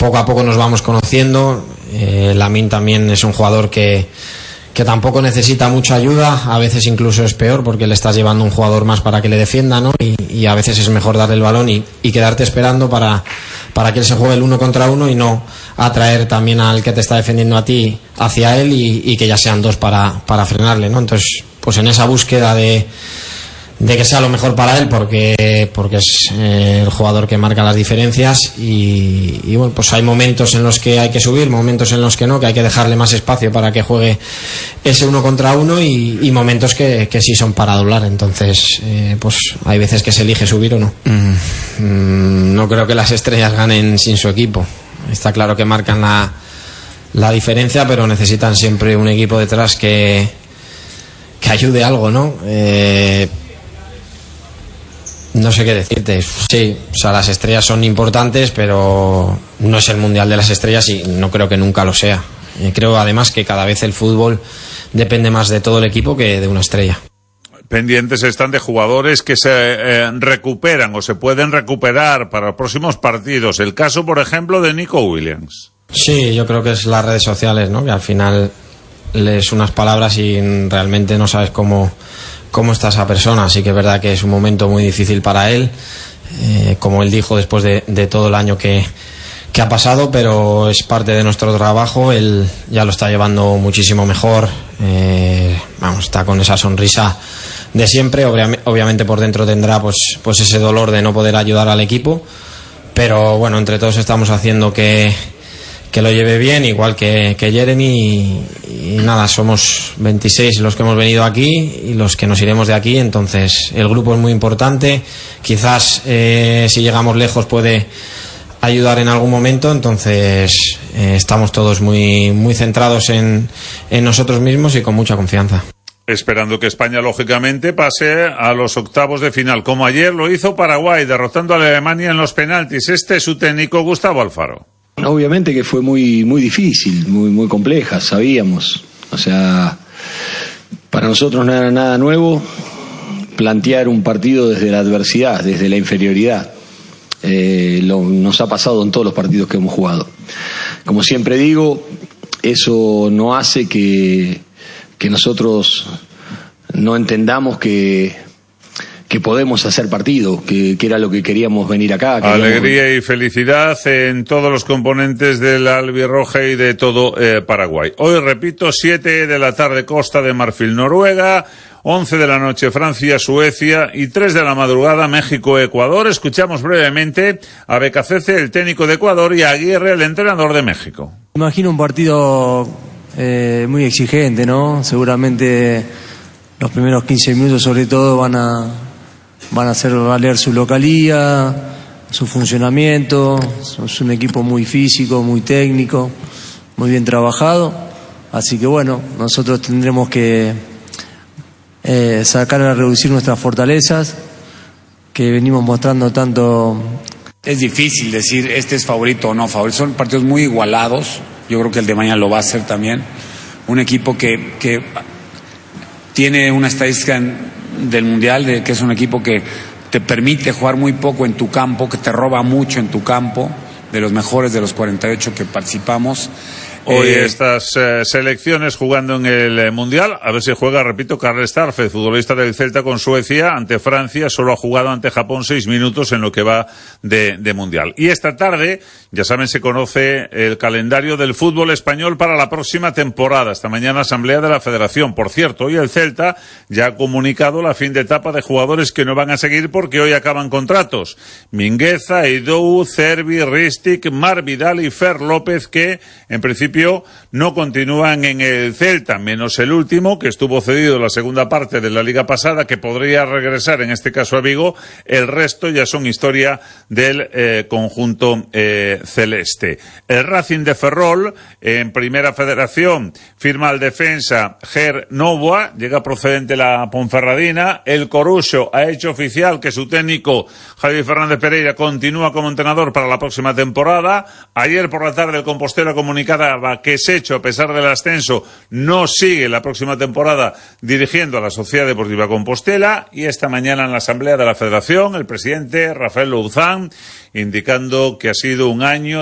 poco a poco nos vamos conociendo. Lamine también es un jugador que tampoco necesita mucha ayuda, a veces incluso es peor porque le estás llevando un jugador más para que le defienda, ¿no? Y a veces es mejor darle el balón y quedarte esperando para que él se juegue el 1 contra 1 y no atraer también al que te está defendiendo a ti hacia él y que ya sean dos para frenarle, ¿no? Entonces, pues en esa búsqueda de que sea lo mejor para él porque es el jugador que marca las diferencias y bueno, pues hay momentos en los que hay que subir, momentos en los que no, que hay que dejarle más espacio para que juegue ese 1 contra 1 y momentos que sí son para doblar. Entonces pues hay veces que se elige subir o no. No creo que las estrellas ganen sin su equipo. Está claro que marcan la diferencia, pero necesitan siempre un equipo detrás que ayude algo, ¿no? No sé qué decirte. Sí, o sea, las estrellas son importantes, pero no es el mundial de las estrellas y no creo que nunca lo sea. Creo además que cada vez el fútbol depende más de todo el equipo que de una estrella. Pendientes están de jugadores que se recuperan o se pueden recuperar para los próximos partidos. El caso, por ejemplo, de Nico Williams. Sí, yo creo que es las redes sociales, ¿no? Que al final lees unas palabras y realmente no sabes cómo está esa persona. Así que es verdad que es un momento muy difícil para él, como él dijo, después de todo el año que ha pasado, pero es parte de nuestro trabajo. Él ya lo está llevando muchísimo mejor, está con esa sonrisa de siempre. Obviamente por dentro tendrá pues ese dolor de no poder ayudar al equipo, pero bueno, entre todos estamos haciendo que lo lleve bien, igual que Jeremy y nada, somos 26 los que hemos venido aquí y los que nos iremos de aquí. Entonces el grupo es muy importante, quizás si llegamos lejos puede ayudar en algún momento. Entonces estamos todos muy, muy centrados en nosotros mismos y con mucha confianza, esperando que España lógicamente pase a los octavos de final, como ayer lo hizo Paraguay, derrotando a Alemania en los penaltis. Este es su técnico, Gustavo Alfaro. Obviamente que fue muy difícil, muy compleja, sabíamos. O sea, para nosotros no era nada nuevo plantear un partido desde la adversidad, desde la inferioridad. Nos ha pasado en todos los partidos que hemos jugado. Como siempre digo, eso no hace que nosotros no entendamos que podemos hacer partido, que era lo que queríamos venir acá. Alegría y felicidad en todos los componentes del albirroja y de todo Paraguay. Hoy, repito, 7 de la tarde Costa de Marfil, Noruega, 11 de la noche Francia, Suecia y 3 de la madrugada México, Ecuador. Escuchamos brevemente a Becacece, el técnico de Ecuador, y a Aguirre, el entrenador de México. Imagino un partido muy exigente, ¿no? Seguramente los primeros 15 minutos sobre todo van a hacer valer su localía, su funcionamiento. Es un equipo muy físico, muy técnico, muy bien trabajado. Así que bueno, nosotros tendremos que sacar a reducir nuestras fortalezas que venimos mostrando tanto. Es difícil decir este es favorito o no favorito. Son partidos muy igualados. Yo creo que el de mañana lo va a hacer también. Un equipo que tiene una estadística del Mundial, que es un equipo que te permite jugar muy poco en tu campo, que te roba mucho en tu campo, de los mejores de los 48 que participamos. Hoy estas selecciones jugando en el Mundial, a ver si juega, repito, Carles Tarfe, futbolista del Celta con Suecia, ante Francia, solo ha jugado ante Japón 6 minutos en lo que va de Mundial. Y esta tarde, ya saben, se conoce el calendario del fútbol español para la próxima temporada. Esta mañana asamblea de la Federación. Por cierto, hoy el Celta ya ha comunicado la fin de etapa de jugadores que no van a seguir porque hoy acaban contratos. Mingueza, Eidou, Cervi, Ristic, Mar Vidal y Fer López, que en principio no continúan en el Celta, menos el último, que estuvo cedido la segunda parte de la liga pasada, que podría regresar en este caso a Vigo. El resto ya son historia del conjunto celeste. El Racing de Ferrol, en Primera Federación, firma al defensa Ger Novoa, llega procedente la Ponferradina. El Coruso ha hecho oficial que su técnico Javier Fernández Pereira continúa como entrenador para la próxima temporada. Ayer por la tarde el Compostela comunicaba que Secho, a pesar del ascenso, no sigue la próxima temporada dirigiendo a la Sociedad Deportiva Compostela. Y esta mañana en la Asamblea de la Federación, el presidente Rafael Louzán indicando que ha sido un año